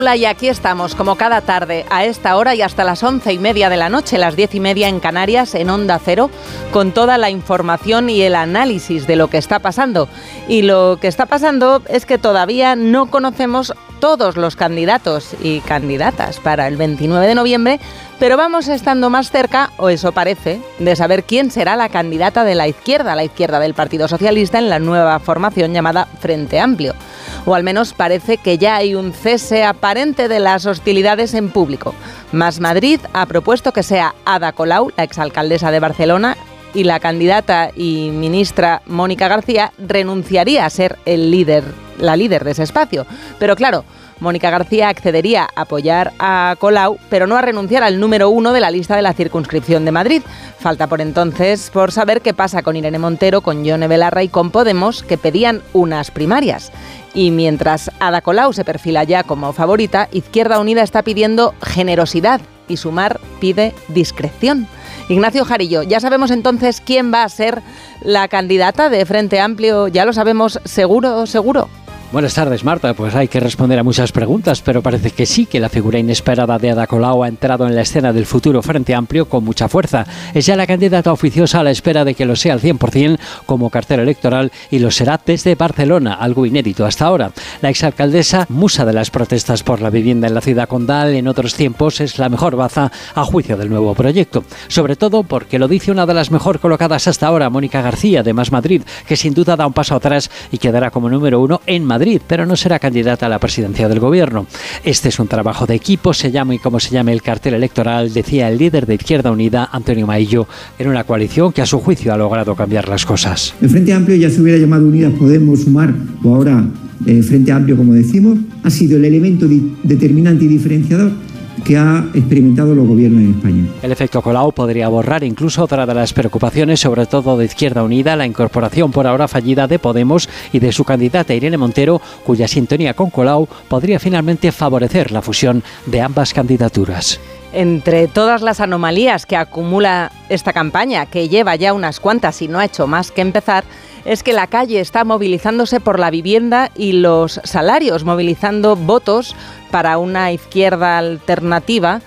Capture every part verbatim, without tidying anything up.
Y aquí estamos, como cada tarde, a esta hora y hasta las once y media de la noche, las diez y media en Canarias, en Onda Cero, con toda la información y el análisis de lo que está pasando. Y lo que está pasando es que todavía no conocemos todos los candidatos y candidatas para el veintinueve de noviembre, pero vamos estando más cerca, o eso parece, de saber quién será la candidata de la izquierda, la izquierda del Partido Socialista en la nueva formación llamada Frente Amplio. O al menos parece que ya hay un cese aparente de las hostilidades en público. Más Madrid ha propuesto que sea Ada Colau, la exalcaldesa de Barcelona, y la candidata y ministra Mónica García renunciaría a ser el líder, la líder de ese espacio. Pero claro, Mónica García accedería a apoyar a Colau, pero no a renunciar al número uno de la lista de la circunscripción de Madrid. Falta por entonces por saber qué pasa con Irene Montero, con Yone Belarra y con Podemos, que pedían unas primarias. Y mientras Ada Colau se perfila ya como favorita, Izquierda Unida está pidiendo generosidad y Sumar pide discreción. Ignacio Jarillo, ¿ya sabemos entonces quién va a ser la candidata de Frente Amplio? ¿Ya lo sabemos seguro, seguro? Buenas tardes, Marta. Pues hay que responder a muchas preguntas, pero parece que sí, que la figura inesperada de Ada Colau ha entrado en la escena del futuro Frente Amplio con mucha fuerza. Es ya la candidata oficiosa a la espera de que lo sea al cien por ciento como cartera electoral, y lo será desde Barcelona, algo inédito hasta ahora. La exalcaldesa, musa de las protestas por la vivienda en la ciudad condal en otros tiempos, es la mejor baza a juicio del nuevo proyecto. Sobre todo porque lo dice una de las mejor colocadas hasta ahora, Mónica García, de Más Madrid, que sin duda da un paso atrás y quedará como número uno en Madrid. Madrid, pero no será candidata a la presidencia del gobierno. Este es un trabajo de equipo, se llame y como se llame el cartel electoral, decía el líder de Izquierda Unida, Antonio Maillo, en una coalición que a su juicio ha logrado cambiar las cosas. El Frente Amplio ya se hubiera llamado Unidas Podemos, Sumar, o ahora eh, Frente Amplio, como decimos, ha sido el elemento di- determinante y diferenciador que ha experimentado los gobiernos en España. El efecto Colau podría borrar incluso otra de las preocupaciones, sobre todo de Izquierda Unida, la incorporación por ahora fallida de Podemos y de su candidata Irene Montero, cuya sintonía con Colau podría finalmente favorecer la fusión de ambas candidaturas. Entre todas las anomalías que acumula esta campaña, que lleva ya unas cuantas y no ha hecho más que empezar, es que la calle está movilizándose por la vivienda y los salarios, movilizando votos para una izquierda alternativa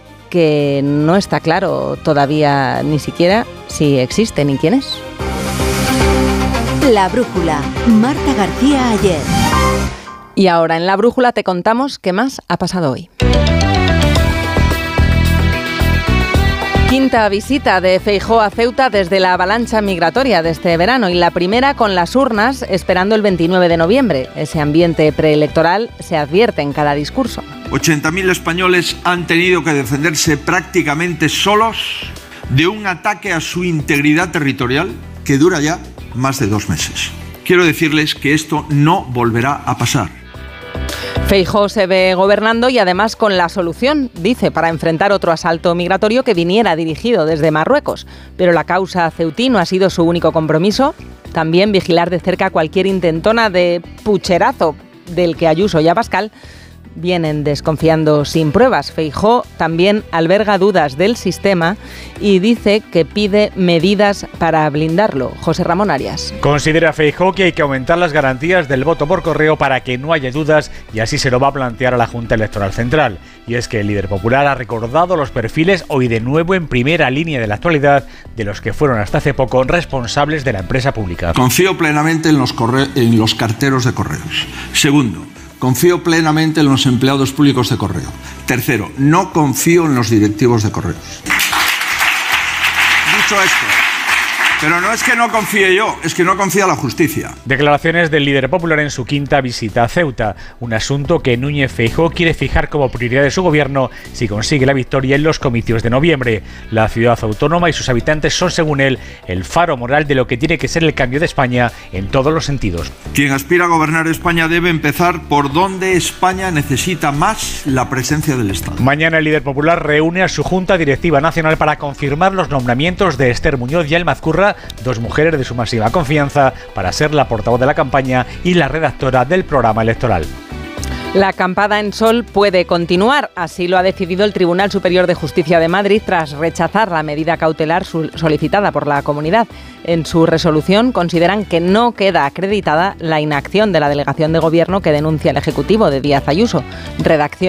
que no está claro todavía ni siquiera si existe ni quién es. La Brújula, Marta García Ayer. Y ahora en La Brújula te contamos qué más ha pasado hoy. Quinta visita de Feijóo a Ceuta desde la avalancha migratoria de este verano, y la primera con las urnas esperando el veintinueve de noviembre. Ese ambiente preelectoral se advierte en cada discurso. ochenta mil españoles han tenido que defenderse prácticamente solos de un ataque a su integridad territorial que dura ya más de dos meses. Quiero decirles que esto no volverá a pasar. Feijóo se ve gobernando y además con la solución, dice, para enfrentar otro asalto migratorio que viniera dirigido desde Marruecos. Pero la causa ceutí no ha sido su único compromiso. También vigilar de cerca cualquier intentona de pucherazo del que Ayuso y Abascal vienen desconfiando sin pruebas. Feijóo también alberga dudas del sistema y dice que pide medidas para blindarlo. José Ramón Arias. Considera Feijóo que hay que aumentar las garantías del voto por correo para que no haya dudas, y así se lo va a plantear a la Junta Electoral Central. Y es que el líder popular ha recordado los perfiles, hoy de nuevo en primera línea de la actualidad, de los que fueron hasta hace poco responsables de la empresa pública. Confío plenamente en los, corre- en los carteros de correos. Segundo, confío plenamente en los empleados públicos de correo. Tercero, no confío en los directivos de correos. Dicho esto, pero no es que no confíe yo, es que no confía la justicia. Declaraciones del líder popular en su quinta visita a Ceuta, un asunto que Núñez Feijóo quiere fijar como prioridad de su gobierno si consigue la victoria en los comicios de noviembre. La ciudad autónoma y sus habitantes son, según él, el faro moral de lo que tiene que ser el cambio de España en todos los sentidos. Quien aspira a gobernar España debe empezar por donde España necesita más la presencia del Estado. Mañana el líder popular reúne a su Junta Directiva Nacional para confirmar los nombramientos de Esther Muñoz y Alma Azcurra, dos mujeres de su máxima confianza, para ser la portavoz de la campaña y la redactora del programa electoral. La acampada en Sol puede continuar, así lo ha decidido el Tribunal Superior de Justicia de Madrid tras rechazar la medida cautelar solicitada por la comunidad. En su resolución consideran que no queda acreditada la inacción de la delegación de gobierno que denuncia el Ejecutivo de Díaz Ayuso. Redacción